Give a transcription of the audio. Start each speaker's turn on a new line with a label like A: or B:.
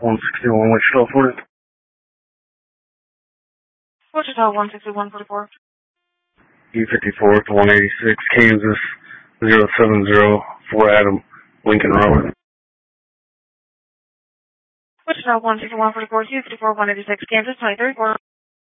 A: 161 Wichita 40.
B: Wichita 16144.
A: E54 to 186, Kansas 070 for Adam, Lincoln Road.
B: Wichita 16144, E54 186, Kansas 23 4.